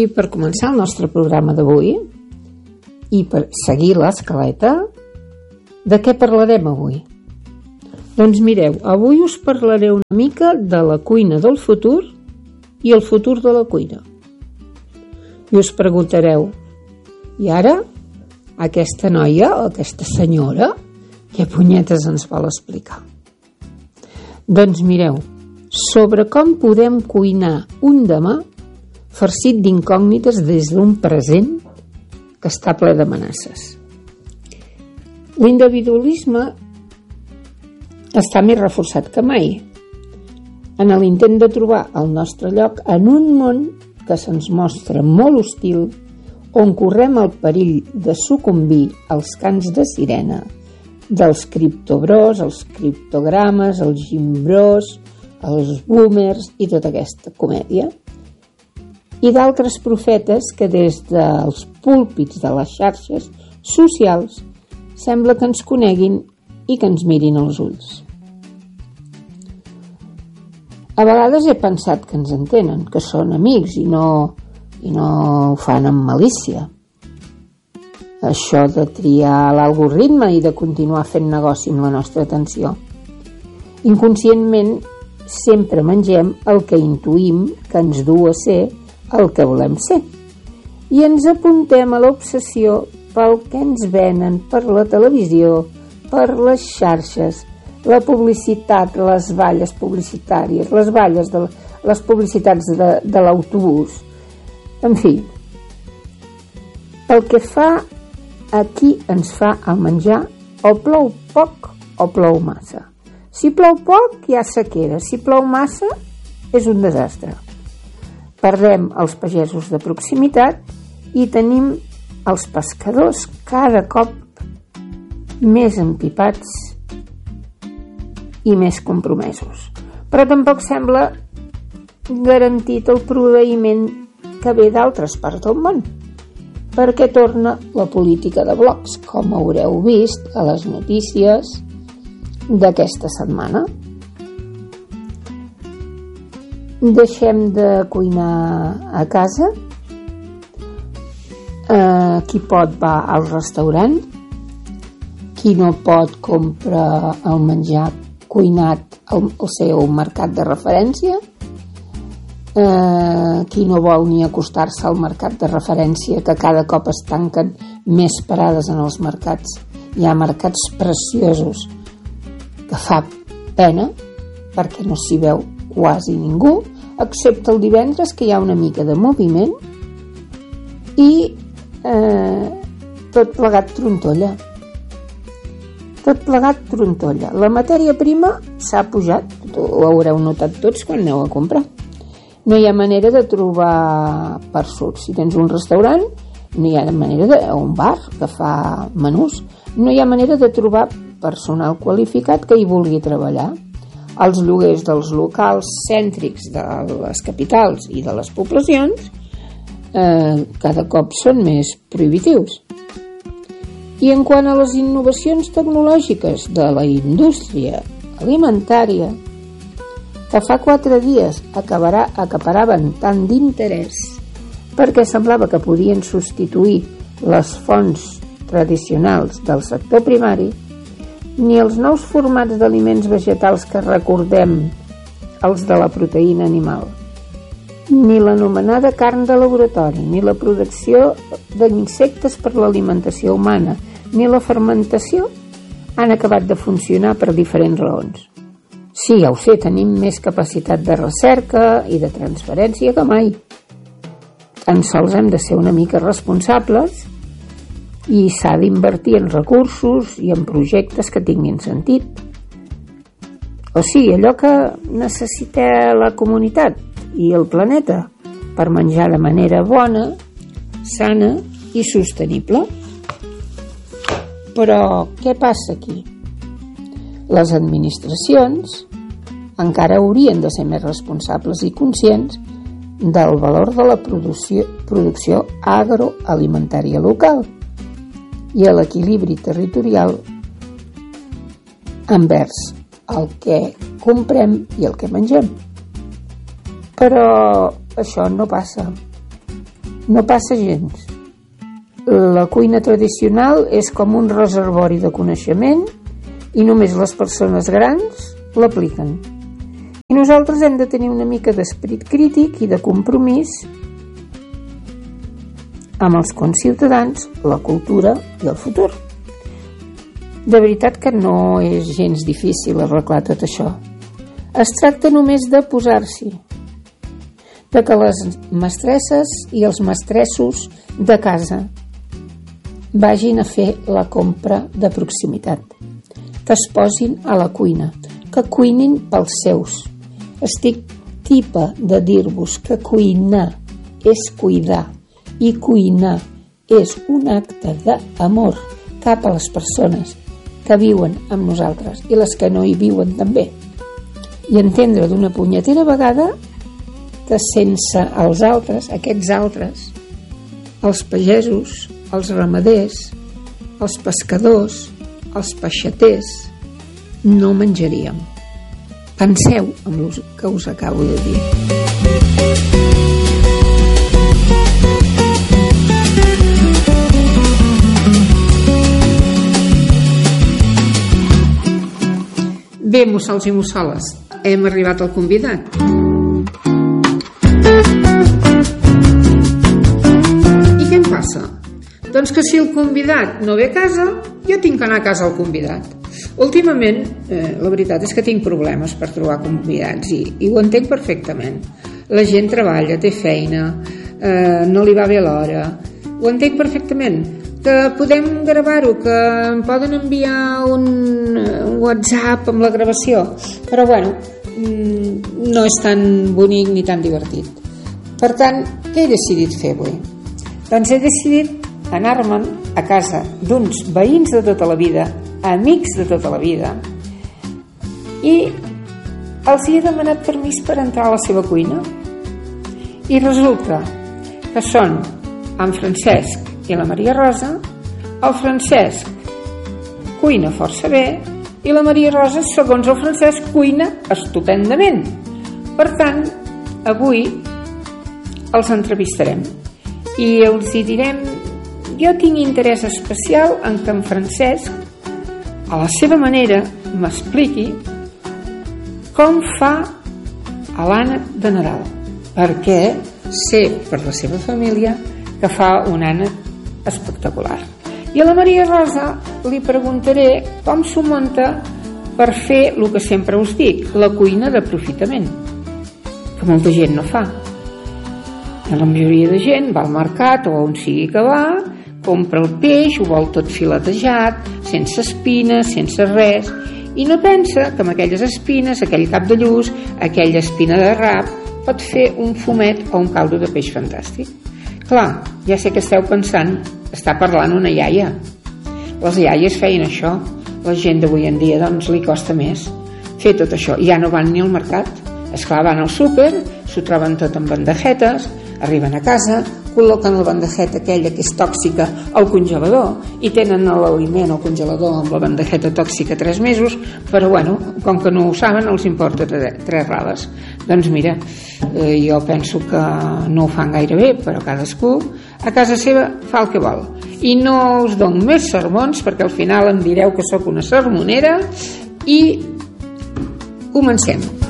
I per començar el nostre programa d'avui i per seguir l'escaleta, de què parlarem avui? Doncs mireu, avui us parlaré una mica de la cuina del futur i el futur de la cuina. I us preguntareu, i ara aquesta noia o aquesta senyora, què punyetes ens vol explicar? Doncs mireu, sobre com podem cuinar un demà farcit d'incògnites des d'un present que està ple d'amenaces. L'individualisme està més reforçat que mai en l'intent de trobar el nostre lloc en un món que se'ns mostra molt hostil, on correm el perill de sucumbir als cants de sirena dels criptobros, els criptogrames, els gimbros, els boomers i tota aquesta comèdia, i d'altres profetes que des dels púlpits de les xarxes socials sembla que ens coneguin i que ens mirin als ulls. A vegades he pensat que ens entenen, que són amics i no ho fan amb malícia. Això de triar l'algoritme i de continuar fent negoci amb la nostra atenció. Inconscientment sempre mengem el que intuïm que ens du a ser el que volem ser i ens apuntem a l'obsessió pel que ens venen per la televisió, per les xarxes, la publicitat, les valles publicitàries, les publicitats de l'autobús, en fi, el que fa aquí ens fa el menjar o plou poc o plou massa. Si plou poc hi ha sequera, si plou massa és un desastre. Perdem els pagesos de proximitat i tenim els pescadors cada cop més empipats i més compromesos. Però tampoc sembla garantit el proveïment que ve d'altres parts del món, perquè torna la política de blocs, com haureu vist a les notícies d'aquesta setmana. Deixem de cuinar a casa, qui pot va al restaurant, qui no pot compra el menjar cuinat al seu mercat de referència, qui no vol ni acostar-se al mercat de referència, que cada cop es tanquen més parades en els mercats. Hi ha mercats preciosos que fa pena perquè no s'hi veu quasi ningú, excepte el divendres, que hi ha una mica de moviment i tot plegat trontolla. Tot plegat trontolla. La matèria prima s'ha pujat, ho haureu notat tots quan aneu a comprar. No hi ha manera de trobar per surt. Si tens un restaurant, no hi ha manera un bar que fa menús, no hi ha manera de trobar personal qualificat que hi vulgui treballar. Els lloguers dels locals cèntrics de les capitals i de les poblacions cada cop són més prohibitius. I en quant a les innovacions tecnològiques de la indústria alimentària, que fa 4 dies acaparaven tant d'interès perquè semblava que podien substituir les fonts tradicionals del sector primari, ni els nous formats d'aliments vegetals que recordem, els de la proteïna animal, ni l'anomenada carn de laboratori, ni la producció d'insectes per l'alimentació humana, ni la fermentació han acabat de funcionar per diferents raons. Sí, ja ho sé, tenim més capacitat de recerca i de transferència que mai. Tan sols hem de ser una mica responsables i s'ha d'invertir en recursos i en projectes que tinguin sentit. O sigui, allò que necessita la comunitat i el planeta per menjar de manera bona, sana i sostenible. Però què passa aquí? Les administracions encara haurien de ser més responsables i conscients del valor de la producció agroalimentària local i a l'equilibri territorial envers el que comprem i el que mengem. Però això no passa. No passa gens. La cuina tradicional és com un reservori de coneixement i només les persones grans l'apliquen. I nosaltres hem de tenir una mica d'esperit crític i de compromís amb els conciutadans, la cultura i el futur. De veritat que no és gens difícil arreglar tot això. Es tracta només de posar-s'hi, de que les mestresses i els mestressos de casa vagin a fer la compra de proximitat, que es posin a la cuina, que cuinin pels seus. Estic tipa de dir-vos que cuinar és cuidar i cuinar és un acte d'amor cap a les persones que viuen amb nosaltres i les que no hi viuen també. I entendre d'una punyetera vegada que sense els altres, aquests altres, els pagesos, els ramaders, els pescadors, els peixaters, no menjaríem. Penseu en el que us acabo de dir. Bé, mussols i mussoles, hem arribat al convidat. I què em passa? Doncs que si el convidat no ve a casa, jo tinc que anar a casa al convidat. Últimament, la veritat és que tinc problemes per trobar convidats i ho entenc perfectament. La gent treballa, té feina, no li va bé l'hora. Ho entenc perfectament. Que podem gravar-ho, que em poden enviar un WhatsApp amb la gravació, però bueno, no és tan bonic ni tan divertit. Per tant, què he decidit fer avui? Doncs he decidit anar-me'n a casa d'uns veïns de tota la vida, amics de tota la vida, i els hi he demanat permís per entrar a la seva cuina. I resulta que són en Francesc i la Maria Rosa. El Francesc cuina força bé i la Maria Rosa, segons el Francesc, cuina estupendament. Per tant, avui els entrevistarem i els hi direm, jo tinc interès especial en que en Francesc, a la seva manera, m'expliqui com fa a l'ànec de Nadal, perquè sé per la seva família que fa un ànec espectacular. I a la Maria Rosa li preguntaré com s'ho munta per fer el que sempre us dic, la cuina d'aprofitament, que molta gent no fa. La majoria de gent va al mercat o on sigui que va, compra el peix, ho vol tot filetejat, sense espines, sense res, i no pensa que amb aquelles espines, aquell cap de lluç, aquella espina de rap, pot fer un fumet o un caldo de peix fantàstic. Clar, ja sé que esteu pensant, està parlant una iaia. Les iaies feien això. La gent d'avui en dia doncs li costa més fer tot això. Ja no van ni al mercat. Esclar, van al súper, s'ho troben tot en bandejetes, arriben a casa, col·loquen la bandejeta aquella que és tòxica al congelador i tenen l'aliment al congelador amb la bandejeta tòxica 3 mesos, però bueno, com que no ho saben, els importa 3 rades. Doncs mira, jo penso que no ho fan gaire bé, però cadascú a casa seva fa el que vol. I no us dono més sermons perquè al final em direu que sóc una sermonera i comencem.